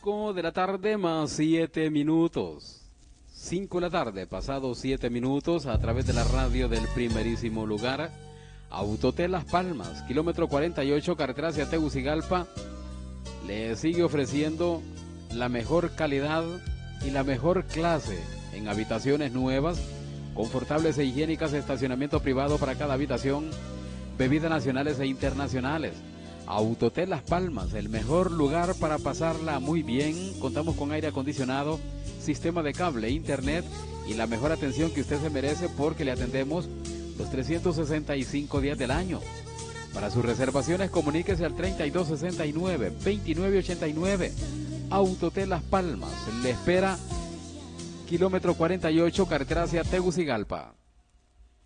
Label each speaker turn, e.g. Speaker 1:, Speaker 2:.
Speaker 1: 5 de la tarde más 7 minutos. 5 de la tarde, pasados 7 minutos, a través de la radio del primerísimo lugar. Autotel Las Palmas, kilómetro 48, carretera hacia Tegucigalpa, le sigue ofreciendo la mejor calidad y la mejor clase en habitaciones nuevas, confortables e higiénicas, estacionamiento privado para cada habitación, bebidas nacionales e internacionales. Autotel Las Palmas, el mejor lugar para pasarla muy bien. Contamos con aire acondicionado, sistema de cable, internet y la mejor atención que usted se merece, porque le atendemos los 365 días del año. Para sus reservaciones, comuníquese al 3269-2989. Autotel Las Palmas le espera, kilómetro 48, carretera hacia Tegucigalpa.